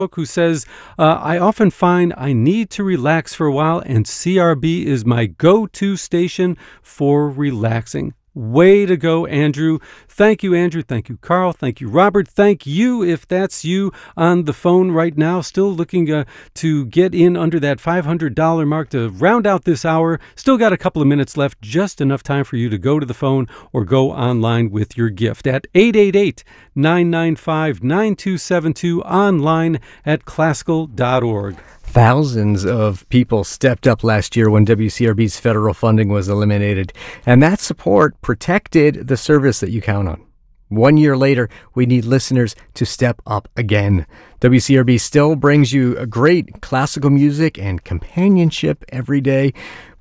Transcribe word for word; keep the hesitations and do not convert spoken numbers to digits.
who says, uh, I often find I need to relax for a while, and C R B is my go-to station for relaxing. Way to go, Andrew. Thank you, Andrew. Thank you, Carl. Thank you, Robert. Thank you, if that's you on the phone right now, still looking uh, to get in under that five hundred dollars mark to round out this hour. Still got a couple of minutes left, just enough time for you to go to the phone or go online with your gift at eight eight eight, nine nine five, nine two seven two, online at classical dot org. Thousands of people stepped up last year when W C R B's federal funding was eliminated, and that support protected the service that you count on. One year later, we need listeners to step up again. W C R B still brings you a great classical music and companionship every day,